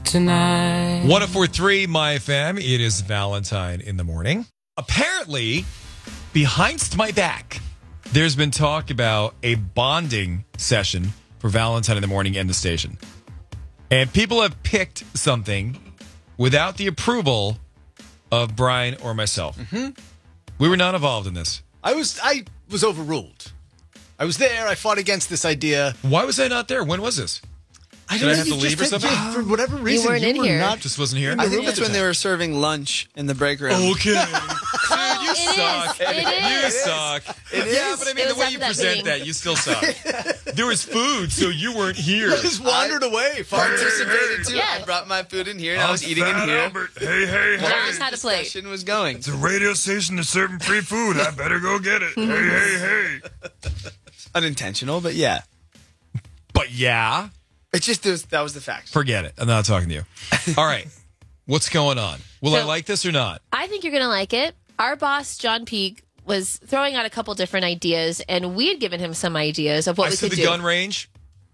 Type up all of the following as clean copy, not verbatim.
tonight. 104.3 My FM. It is Valentine in the morning. Apparently, behind my back, there's been talk about a bonding session for Valentine in the morning and the station. And people have picked something without the approval of Brian or myself. Mm-hmm. We were not involved in this. I was overruled. I was there. I fought against this idea. Why was I not there? When was this? I Did I have to leave or something? For whatever reason, weren't in here. Just wasn't here? I think that's when they were serving lunch in the break room. Okay. Dude, you suck. You suck. Yeah, but I mean, It the was way after you that present meeting. that, you still suck. There was food, so you weren't here. I just wandered away. Participated too. Yeah. I brought my food in here and I was eating in here. Albert. Hey. John just had a plate. Discussion was going. It's a radio station that's serving free food. I better go get it. Hey. Unintentional, but yeah. But yeah, It's just that was the fact. forget it. I'm not talking to you. All right. What's going on? Will I So- like this or not? I think you're going to like it. Our boss, John Peake, was throwing out a couple different ideas, and we had given him some ideas of what I we see could the do. gun range.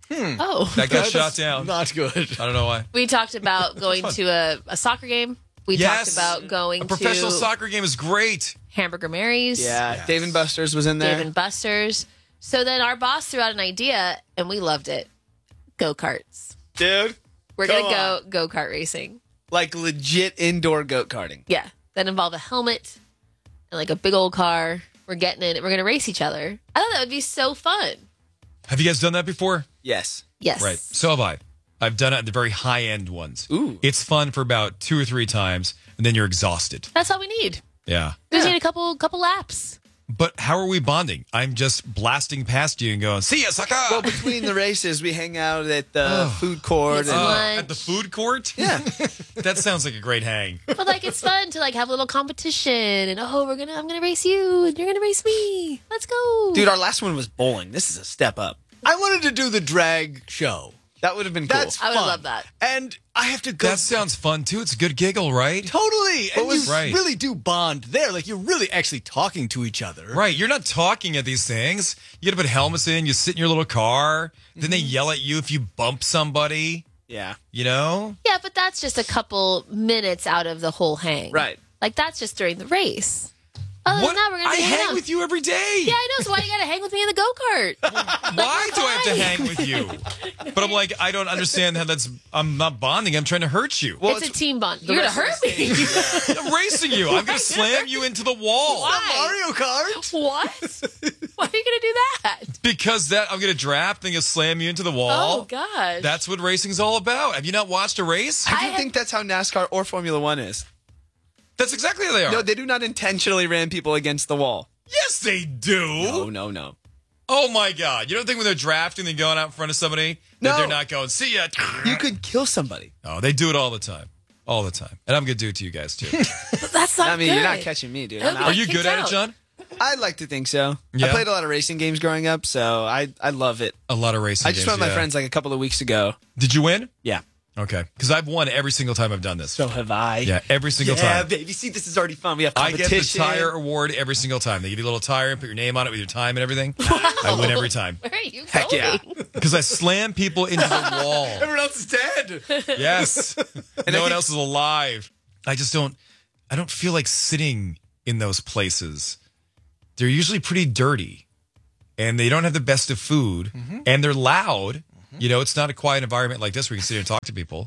Oh, That got shot down. Not good. I don't know why. we talked about going to a soccer game. We Yes. talked about going A professional to soccer game is great. Hamburger Mary's, Yeah, Yes. Dave and Buster's was in there. Dave and Buster's. So then our boss threw out an idea, and we loved it. Go-karts. Dude, We're Go going to go go-kart racing. like legit indoor goat karting. Yeah. That involve a helmet and like a big old car. We're getting in. We're going to race each other. I thought that would be so fun. Have you guys done that before? Yes. Yes. Right. So have I. I've done it at the very high end ones. Ooh. It's fun for about 2 or 3 times, and then you're exhausted. That's all we need. Yeah. We just need a couple laps. But how are we bonding? I'm just blasting past you and going, see ya, sucker! Well, between the races, we hang out at the food court. It's And, lunch. At the food court? yeah. That sounds like a great hang. But like it's fun to like have a little competition and I'm gonna race you and you're gonna race me. Let's go. Dude, our last one was bowling. This is a step up. I wanted to do the drag show. That would have been cool. That's I would fun. love that. And I have to go. That sounds fun, too. It's a good giggle, right? Totally. And you Right. really do bond there. Like, you're really actually talking to each other. Right. You're not talking at these things. You got to put helmets in. You sit in your little car. Then they yell at you if you bump somebody, yeah. you know? Yeah, but that's just a couple minutes out of the whole hang. Right. Like that's just during the race. Other than that, we're gonna I be hanging hang out. with you every day. Yeah, I know. So why you gotta hang with me in the go-kart? Why do I have to fine. hang with you? But I'm like, I don't understand how I'm not bonding. I'm trying to hurt you. Well, it's a team bond. You're gonna hurt me. I'm racing you. I'm going to slam you into the wall. Why? Mario Kart? What? Why are you gonna do that? Because I'm going to draft and going to slam you into the Oh wall. gosh. That's what racing's all about. Have you not watched a race? I don't think that's how NASCAR or Formula One is. That's exactly how they are. No, they do not intentionally ram people against the wall. Yes, they do. No. Oh, my God. You don't think when they're drafting and going out in front of somebody that No. they're not going, see ya. You could kill somebody. Oh, they do it all the time. All the time. And I'm going to do it to you guys, too. That's not I mean, good. you're not catching me, dude. Okay. I'm Are out. you good kicked at it, out. John? I'd like to think so. Yeah? I played a lot of racing games growing up, so I love it. A lot of racing I just games, met my yeah. friends like a couple of weeks ago. Did you win? Yeah. Okay. Because I've won every single time I've done this. So have I. Yeah, every single Yeah, time. baby. See, this is already fun. We have I competition. get the tire award every single time. They give you a little tire and put your name on it with your time and everything. I win every time. Where are you Heck going? yeah. Because I slam people into the wall. Everyone else is dead. Yes. And No I one think- else is alive. I don't feel like sitting in those places. They're usually pretty dirty and they don't have the best of food and they're loud. You know, it's not a quiet environment like this where you can sit here and talk to people.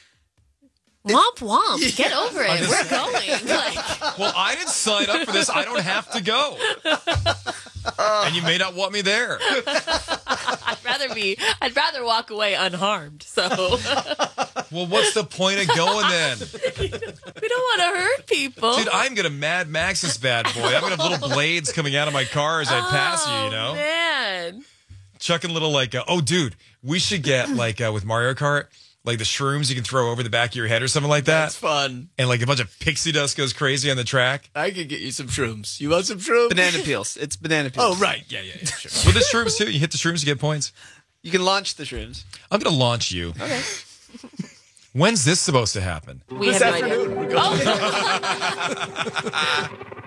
Womp womp. Get over it. We're going. Like, Well, I didn't sign up for this. I don't have to go. And you may not want me there. I'd rather walk away unharmed. So Well, what's the point of going then? we don't want to hurt people. Dude, I'm going to Mad Max this bad boy. I'm going to have little blades coming out of my car as I pass you, you know? Man. Chucking little dude, we should get with Mario Kart, like the shrooms you can throw over the back of your head or something like that. That's fun. And like a bunch of pixie dust goes crazy on the track. I could get you some shrooms. You want some shrooms? Banana peels. It's banana peels. Oh, right. Yeah, sure. With the shrooms too, you hit the shrooms, you get points. You can launch the shrooms. I'm going to launch you. Okay. When's this supposed to happen? We have no idea. We're going.